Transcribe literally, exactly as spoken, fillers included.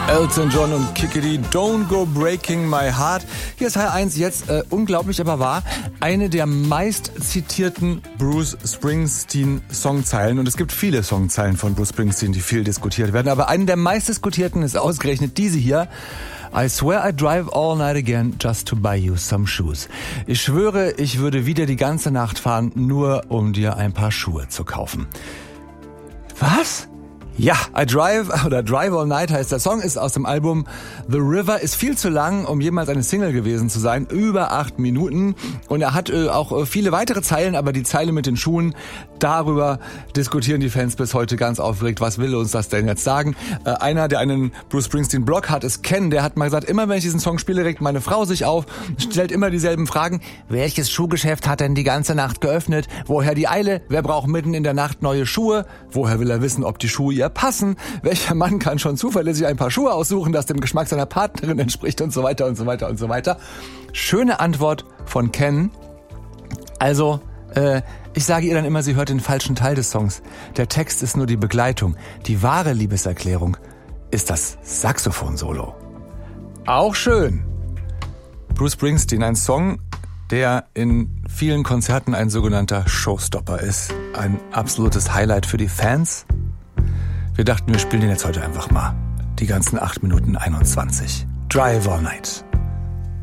Elton John und Kikidi, Don't Go Breaking My Heart. Hier ist H eins jetzt, äh, unglaublich aber wahr, eine der meist zitierten Bruce Springsteen Songzeilen. Und es gibt viele Songzeilen von Bruce Springsteen, die viel diskutiert werden. Aber eine der meist diskutierten ist ausgerechnet diese hier. I swear I'd drive all night again just to buy you some shoes. Ich schwöre, ich würde wieder die ganze Nacht fahren, nur um dir ein paar Schuhe zu kaufen. Was? Ja, I Drive oder Drive All Night heißt der Song, ist aus dem Album The River, ist viel zu lang, um jemals eine Single gewesen zu sein, über acht Minuten. Und er hat äh, auch äh, viele weitere Zeilen, aber die Zeile mit den Schuhen, darüber diskutieren die Fans bis heute ganz aufgeregt. Was will uns das denn jetzt sagen? Äh, einer, der einen Bruce Springsteen Blog hat, ist Ken, der hat mal gesagt, immer wenn ich diesen Song spiele, regt meine Frau sich auf, stellt immer dieselben Fragen. Welches Schuhgeschäft hat denn die ganze Nacht geöffnet? Woher die Eile? Wer braucht mitten in der Nacht neue Schuhe? Woher will er wissen, ob die Schuhe ihr passen? Welcher Mann kann schon zuverlässig ein paar Schuhe aussuchen, das dem Geschmack seiner Partnerin entspricht und so weiter und so weiter und so weiter. Schöne Antwort von Ken. Also, äh, ich sage ihr dann immer, sie hört den falschen Teil des Songs. Der Text ist nur die Begleitung. Die wahre Liebeserklärung ist das Saxophon-Solo. Auch schön. Bruce Springsteen, ein Song, der in vielen Konzerten ein sogenannter Showstopper ist. Ein absolutes Highlight für die Fans. Wir dachten, wir spielen den jetzt heute einfach mal. Die ganzen acht Minuten einundzwanzig. Drive All Night.